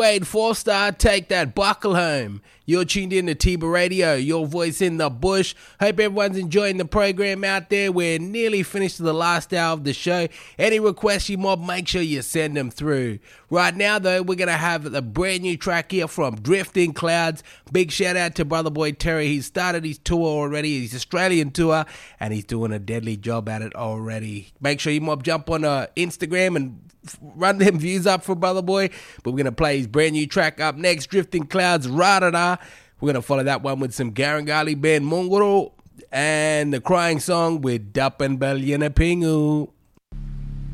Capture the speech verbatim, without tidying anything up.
Wade Four-Star, take that buckle home. You're tuned in to Tiba Radio, your voice in the bush. Hope everyone's enjoying the program out there. We're nearly finished to the last hour of the show. Any requests you mob, make sure you send them through. Right now, though, we're going to have a brand new track here from Drifting Clouds. Big shout out to Brother Boy Terry. He's started his tour already, his Australian tour, and he's doing a deadly job at it already. Make sure you mob jump on uh, Instagram and run them views up for Brother Boy. But we're going to play his brand new track up next, Drifting Clouds, Ra-da-da. We're going to follow that one with some Garangali Band Munguru and the Crying Song with Dapan Balyana Pingu.